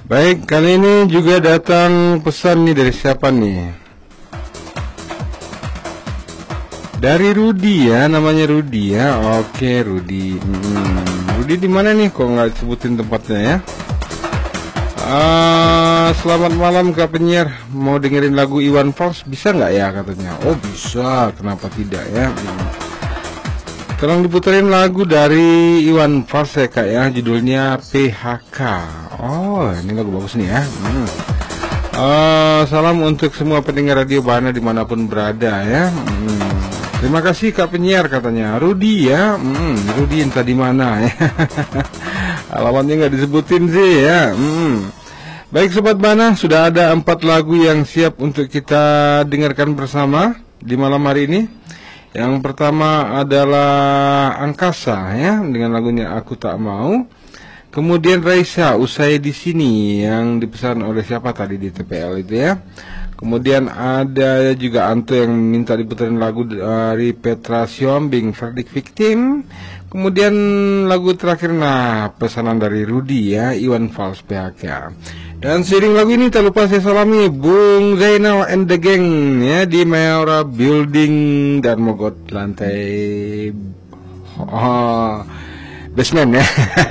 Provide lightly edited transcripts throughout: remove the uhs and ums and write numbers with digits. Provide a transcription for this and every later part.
Baik, kali ini juga datang pesan nih dari siapa nih? Dari Rudi ya, namanya Rudi ya. Oke, Rudi. Rudi di mana nih? Kok nggak sebutin tempatnya ya? Selamat malam Kak Penyiar. Mau dengerin lagu Iwan Fals bisa nggak ya katanya? Oh bisa, kenapa tidak ya? Tolong diputerin lagu dari Iwan Fals ya Kak ya, judulnya PHK. Oh ini lagu bagus nih ya. Salam untuk semua pendengar radio Bahana dimanapun berada ya. Terima kasih Kak Penyiar katanya. Rudi ya. Rudi entah di mana ya. Alamatnya nggak disebutin sih ya. Baik Sobat Bahana, sudah ada 4 lagu yang siap untuk kita dengarkan bersama di malam hari ini. Yang pertama adalah Angkasa ya, dengan lagunya Aku Tak Mau. Kemudian Raisa, Usai di Sini, yang dipesan oleh siapa tadi di TPL itu ya. Kemudian ada juga Anto yang minta diputerin lagu dari Petra Siombing, Verdict Victim. Kemudian lagu terakhir, nah pesanan dari Rudi ya, Iwan Fals PHK. Dan seiring lagu ini tak lupa saya salami Bung Zainal and the Gang ya, di Mayora Building dan Mogot lantai basement ya.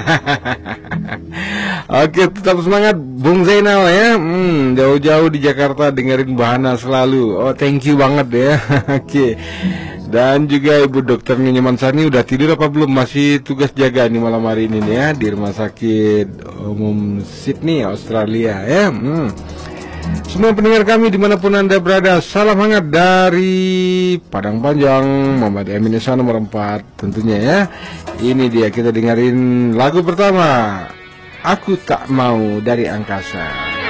Oke, tetap semangat Bung Zainal ya. Jauh-jauh di Jakarta dengerin Bahana selalu. Oh, thank you banget ya. Oke. Dan juga Ibu Dokter Nyoman Sani udah tidur apa belum? Masih tugas jaga nih malam hari ini nih ya, di Rumah Sakit Umum Sydney, Australia ya. Semua pendengar kami dimanapun Anda berada, salam hangat dari Padang Panjang, Muhammad Emin Iswan nomor 4 tentunya ya. Ini dia, kita dengerin lagu pertama, Aku Tak Mau dari Angkasa.